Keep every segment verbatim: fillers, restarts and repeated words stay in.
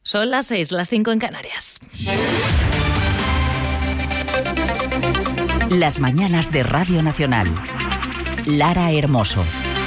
Son las seis, las cinco en Canarias. Las mañanas de Radio Nacional. Lara Hermoso.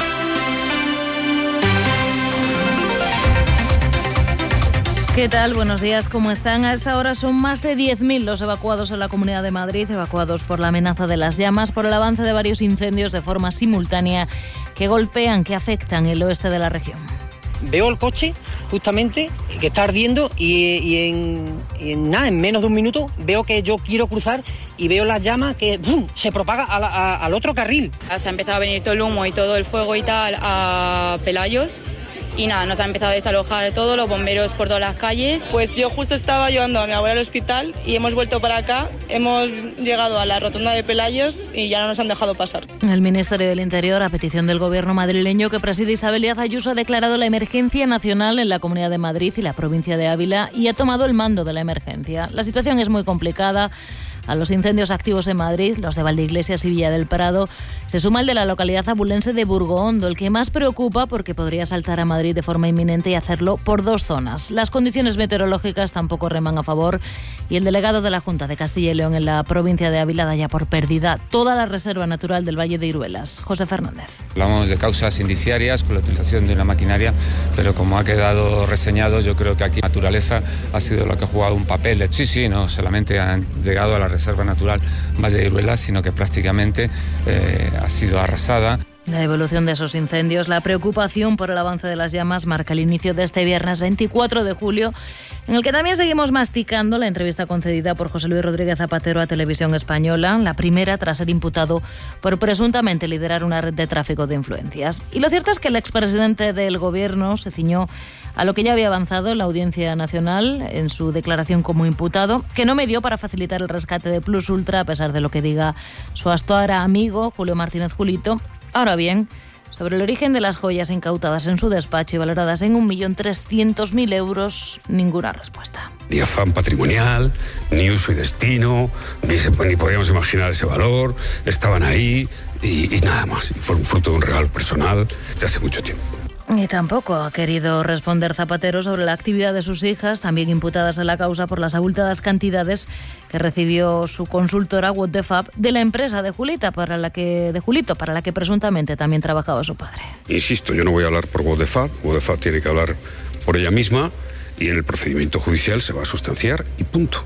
¿Qué tal? Buenos días, ¿cómo están? A esta hora son más de diez mil los evacuados en la Comunidad de Madrid, evacuados por la amenaza de las llamas, por el avance de varios incendios de forma simultánea que golpean, que afectan el oeste de la región. Veo el coche justamente que está ardiendo y, y, en, y en nada, en menos de un minuto veo que yo quiero cruzar y veo las llamas que ¡pum!, se propaga a la, a, al otro carril. Se ha empezado a venir todo el humo y todo el fuego y tal a Pelayos. Y nada, nos ha empezado a desalojar todo, los bomberos por todas las calles. Pues yo justo estaba llevando a mi abuela al hospital y hemos vuelto para acá, hemos llegado a la rotonda de Pelayos y ya no nos han dejado pasar. El Ministerio del Interior, a petición del gobierno madrileño que preside Isabel Díaz Ayuso, ha declarado la emergencia nacional en la Comunidad de Madrid y la provincia de Ávila y ha tomado el mando de la emergencia. La situación es muy complicada. A los incendios activos en Madrid, los de Valdeiglesias y Villa del Prado, se suma el de la localidad abulense de Burgohondo, el que más preocupa porque podría saltar a Madrid de forma inminente y hacerlo por dos zonas. Las condiciones meteorológicas tampoco reman a favor y el delegado de la Junta de Castilla y León en la provincia de Ávila da ya por perdida toda la reserva natural del Valle de Iruelas. José Fernández. Hablamos de causas indiciarias con la utilización de una maquinaria, pero como ha quedado reseñado, yo creo que aquí la naturaleza ha sido lo que ha jugado un papel de sí, sí, no solamente han llegado a la reserva natural Valle de Iruelas, sino que prácticamente eh, ha sido arrasada. La evolución de esos incendios, la preocupación por el avance de las llamas marca el inicio de este viernes veinticuatro de julio, en el que también seguimos masticando la entrevista concedida por José Luis Rodríguez Zapatero a Televisión Española, la primera tras ser imputado por presuntamente liderar una red de tráfico de influencias. Y lo cierto es que el expresidente del gobierno se ciñó a lo que ya había avanzado en la Audiencia Nacional en su declaración como imputado, que no medió para facilitar el rescate de Plus Ultra, a pesar de lo que diga su hasta ahora amigo Julio Martínez Julito. Ahora bien, sobre el origen de las joyas incautadas en su despacho y valoradas en un millón trescientos mil euros, ninguna respuesta. Ni afán patrimonial, ni uso y destino, ni, se, ni podíamos imaginar ese valor, estaban ahí y, y nada más. Y fueron fruto de un regalo personal de hace mucho tiempo. Y tampoco ha querido responder Zapatero sobre la actividad de sus hijas, también imputadas en la causa por las abultadas cantidades que recibió su consultora What the Fab de la empresa de Julita, para la que de Julito, para la que presuntamente también trabajaba su padre. Insisto, yo no voy a hablar por What the Fab, What the Fab tiene que hablar por ella misma y en el procedimiento judicial se va a sustanciar y punto.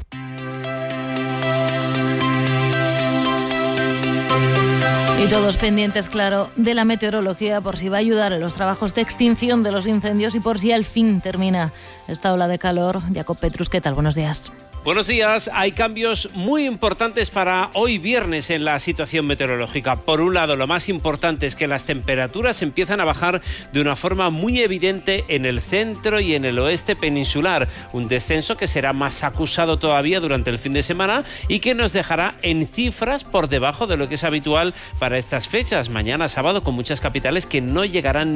Y todos pendientes, claro, de la meteorología por si va a ayudar en los trabajos de extinción de los incendios y por si al fin termina esta ola de calor. Jacob Petrus, ¿qué tal? Buenos días. Buenos días. Hay cambios muy importantes para hoy viernes en la situación meteorológica. Por un lado, lo más importante es que las temperaturas empiezan a bajar de una forma muy evidente en el centro y en el oeste peninsular. Un descenso que será más acusado todavía durante el fin de semana y que nos dejará en cifras por debajo de lo que es habitual para estas fechas. Mañana sábado, con muchas capitales que no llegarán